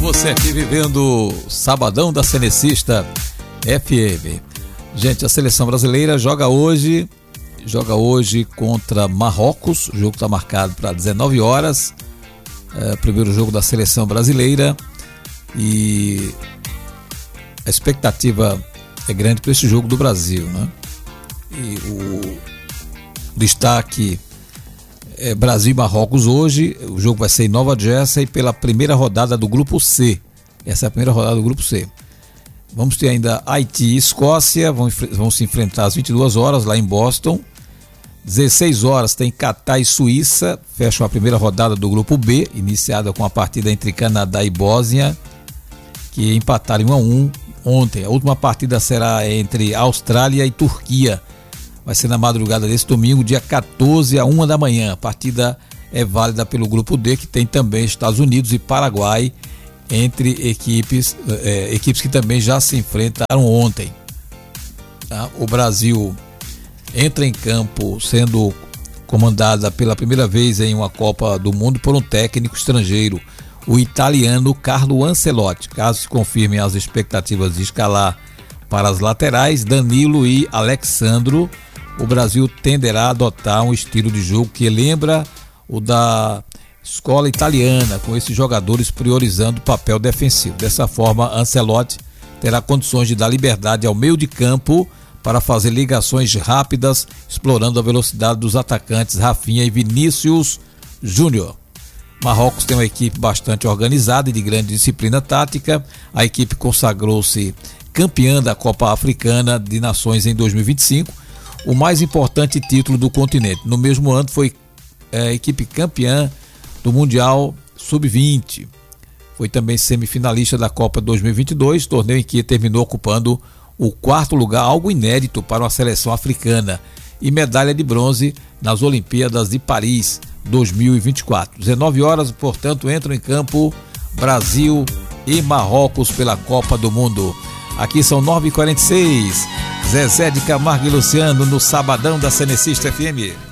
você aqui vivendo o Sabadão da Cenecista FM. Gente, a seleção brasileira joga hoje contra Marrocos. O jogo está marcado para 19 horas. Primeiro jogo da seleção brasileira. E a expectativa é grande para esse jogo do Brasil, né? E o destaque é Brasil e Marrocos hoje. O jogo vai ser em Nova Jersey pela primeira rodada do Grupo C. Essa é a primeira rodada do Grupo C. Vamos ter ainda Haiti e Escócia, vão se enfrentar às 22 horas lá em Boston. 16 horas tem Catar e Suíça, fecham a primeira rodada do Grupo B, iniciada com a partida entre Canadá e Bósnia, que empataram 1-1 ontem. A última partida será entre Austrália e Turquia. Vai ser na madrugada desse domingo, dia 14 à 1 da manhã. A partida é válida pelo Grupo D, que tem também Estados Unidos e Paraguai, entre equipes que também já se enfrentaram ontem. Tá? O Brasil entra em campo sendo comandada pela primeira vez em uma Copa do Mundo por um técnico estrangeiro, o italiano Carlo Ancelotti. Caso se confirmem as expectativas de escalar para as laterais, Danilo e Alexandro, o Brasil tenderá a adotar um estilo de jogo que lembra o da escola italiana, com esses jogadores priorizando o papel defensivo. Dessa forma, Ancelotti terá condições de dar liberdade ao meio de campo para fazer ligações rápidas, explorando a velocidade dos atacantes Rafinha e Vinícius Júnior. Marrocos tem uma equipe bastante organizada e de grande disciplina tática. A equipe consagrou-se campeã da Copa Africana de Nações em 2025, o mais importante título do continente. No mesmo ano foi a equipe campeã do Mundial Sub-20. Foi também semifinalista da Copa 2022, torneio em que terminou ocupando o 4º lugar, algo inédito para uma seleção africana, e medalha de bronze nas Olimpíadas de Paris 2024. 19 horas, portanto, entram em campo Brasil e Marrocos pela Copa do Mundo. Aqui são 9h46, Zezé de Camargo e Luciano no Sabadão da Cenecista FM.